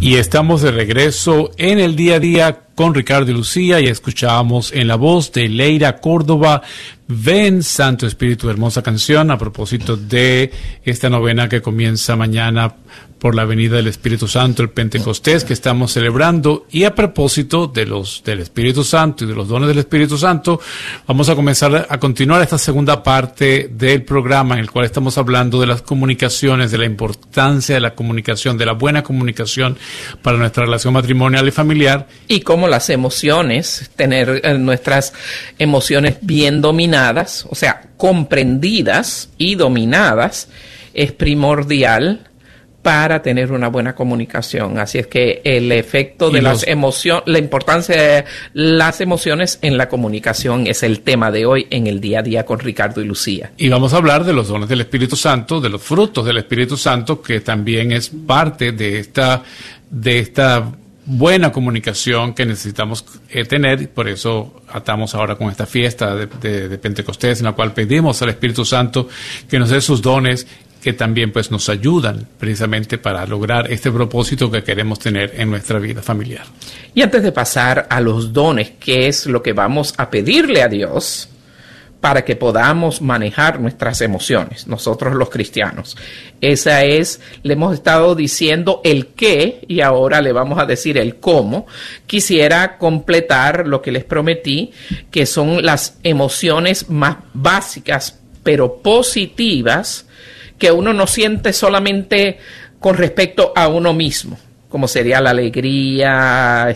Y estamos de regreso en el día a día con Ricardo y Lucía y escuchábamos en la voz de Leira Córdoba, Ven Santo Espíritu, hermosa canción a propósito de esta novena que comienza mañana por la venida del Espíritu Santo, el Pentecostés que estamos celebrando. Y a propósito del Espíritu Santo y de los dones del Espíritu Santo, vamos a comenzar a continuar esta segunda parte del programa en el cual estamos hablando de las comunicaciones, de la importancia de la comunicación, de la buena comunicación para nuestra relación matrimonial y familiar. Y cómo las emociones, tener nuestras emociones bien dominadas, o sea, comprendidas y dominadas, es primordial para tener una buena comunicación. Así es que el efecto de las emociones, la importancia de las emociones en la comunicación es el tema de hoy en el día a día con Ricardo y Lucía. Y vamos a hablar de los dones del Espíritu Santo, de los frutos del Espíritu Santo, que también es parte de esta buena comunicación que necesitamos tener. Por eso atamos ahora con esta fiesta de Pentecostés, en la cual pedimos al Espíritu Santo que nos dé sus dones, que también pues nos ayudan precisamente para lograr este propósito que queremos tener en nuestra vida familiar. Y antes de pasar a los dones, ¿qué es lo que vamos a pedirle a Dios para que podamos manejar nuestras emociones, nosotros los cristianos? Le hemos estado diciendo el qué y ahora le vamos a decir el cómo. Quisiera completar lo que les prometí, que son las emociones más básicas, pero positivas, que uno no siente solamente con respecto a uno mismo, como sería la alegría,